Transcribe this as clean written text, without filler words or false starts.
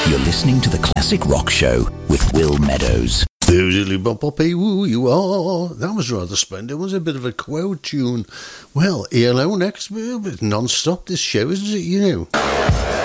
You're listening to the Classic Rock Show with Will Meadows. Woo, you are. That was rather splendid. It was a bit of a quote tune. Well, ELO next, non-stop this show, isn't it, you know?